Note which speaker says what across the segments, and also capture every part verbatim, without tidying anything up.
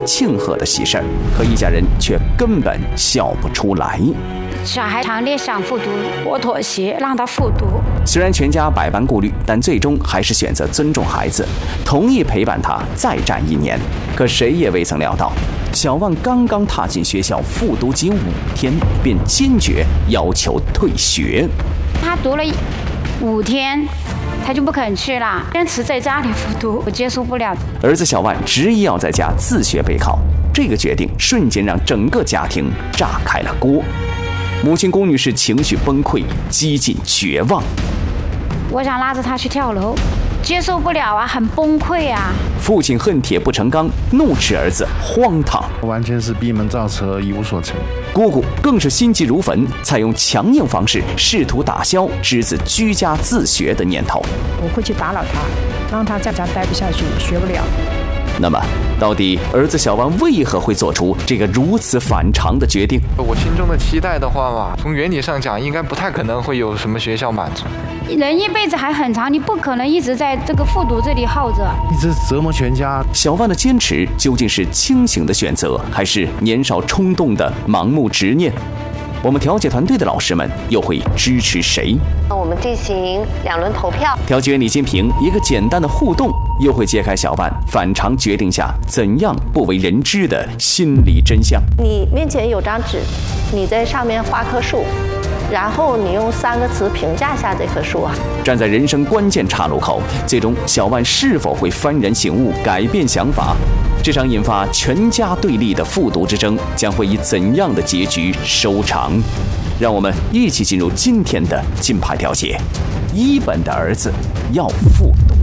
Speaker 1: 庆贺的喜事儿，可一家人却根本笑不出来。
Speaker 2: 小孩强烈想复读，我妥协让他复读。
Speaker 1: 虽然全家百般顾虑，但最终还是选择尊重孩子，同意陪伴他再战一年。可谁也未曾料到，小万刚刚踏进学校复读仅五天，便坚决要求退学。
Speaker 2: 他读了五天，他就不肯去了，坚持在家里复读，我接受不了。
Speaker 1: 儿子小万执意要在家自学备考，这个决定瞬间让整个家庭炸开了锅。母亲龚女士情绪崩溃，几近绝望。
Speaker 2: 我想拉着他去跳楼，接受不了啊，很崩溃啊。
Speaker 1: 父亲恨铁不成钢，怒斥儿子荒唐，
Speaker 3: 完全是闭门造车，一无所成。
Speaker 1: 姑姑更是心急如焚，采用强硬方式试图打消侄子居家自学的念头。
Speaker 4: 我会去打扰他，让他在家待不下去，学不了。
Speaker 1: 那么，到底儿子小万为何会做出这个如此反常的决定？
Speaker 5: 我心中的期待的话吧，从原理上讲，应该不太可能会有什么学校满足。
Speaker 2: 人一辈子还很长，你不可能一直在这个复读这里耗着，
Speaker 3: 一直折磨全家。
Speaker 1: 小万的坚持究竟是清醒的选择，还是年少冲动的盲目执念？我们调解团队的老师们又会支持谁？
Speaker 6: 我们进行两轮投票。
Speaker 1: 调解员李金平一个简单的互动，又会揭开小万反常决定下怎样不为人知的心理真相。
Speaker 6: 你面前有张纸，你在上面画棵树，然后你用三个词评价下这棵树啊。
Speaker 1: 站在人生关键岔路口，最终小万是否会幡然醒悟，改变想法？这场引发全家对立的复读之争将会以怎样的结局收场？让我们一起进入今天的金牌调解。一本的儿子要复读。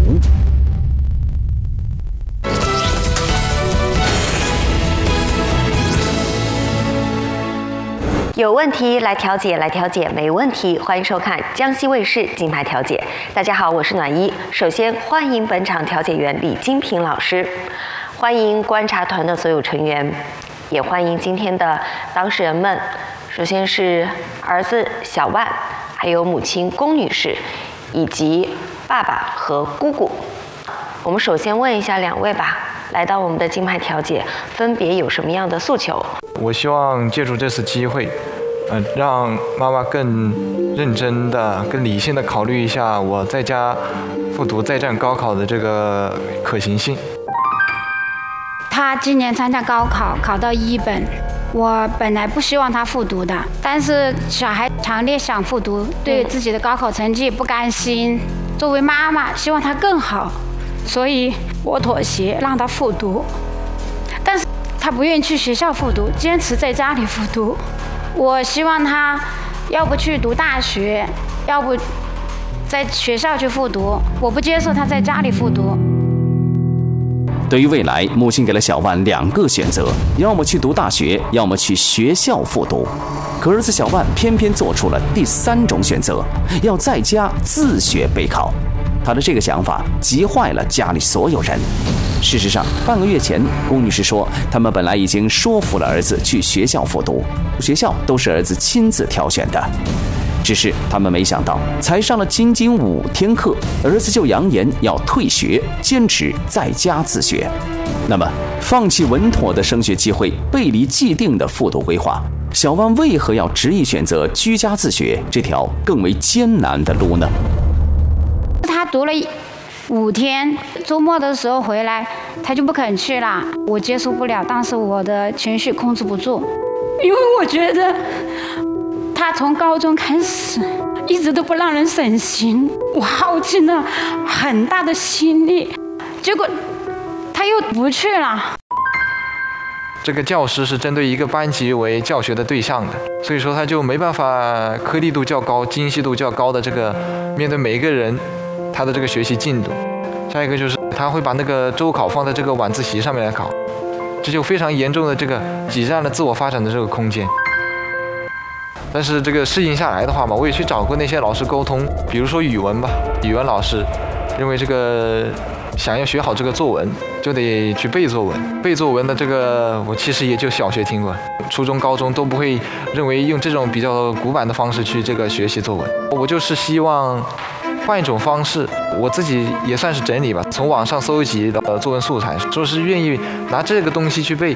Speaker 6: 有问题来调解，来调解没问题。欢迎收看江西卫视金牌调解。大家好，我是暖一。首先欢迎本场调解员李金平老师，欢迎观察团的所有成员，也欢迎今天的当事人们。首先是儿子小万，还有母亲龚女士，以及爸爸和姑姑。我们首先问一下两位吧，来到我们的金牌调解，分别有什么样的诉求？
Speaker 5: 我希望借助这次机会，呃，让妈妈更认真的、更理性的考虑一下我在家复读再战高考的这个可行性。
Speaker 2: 他今年参加高考，考到一本。我本来不希望他复读的，但是小孩强烈想复读，对自己的高考成绩不甘心。作为妈妈，希望他更好，所以我妥协让他复读。但是他不愿意去学校复读，坚持在家里复读。我希望他要不去读大学，要不在学校去复读。我不接受他在家里复读。
Speaker 1: 对于未来，母亲给了小万两个选择，要么去读大学，要么去学校复读。可儿子小万偏偏做出了第三种选择，要在家自学备考。他的这个想法急坏了家里所有人。事实上，半个月前，龚女士说，他们本来已经说服了儿子去学校复读，学校都是儿子亲自挑选的。只是他们没想到，才上了仅仅五天课，儿子就扬言要退学，坚持在家自学。那么，放弃稳妥的升学机会，背离既定的复读规划，小万为何要执意选择居家自学这条更为艰难的路呢？
Speaker 2: 他读了五天，周末的时候回来，他就不肯去了，我接受不了，当时我的情绪控制不住，因为我觉得他从高中开始一直都不让人省心，我耗尽了很大的心力，结果他又不去了。
Speaker 5: 这个教师是针对一个班级为教学的对象的，所以说他就没办法颗粒度较高、精细度较高的这个面对每一个人他的这个学习进度。下一个就是他会把那个周考放在这个晚自习上面来考，这就非常严重的这个挤占了自我发展的这个空间。但是这个适应下来的话嘛，我也去找过那些老师沟通，比如说语文吧，语文老师认为这个想要学好这个作文，就得去背作文。背作文的这个，我其实也就小学听过，初中、高中都不会认为用这种比较古板的方式去这个学习作文。我就是希望换一种方式，我自己也算是整理吧，从网上搜集的作文素材，说是愿意拿这个东西去背，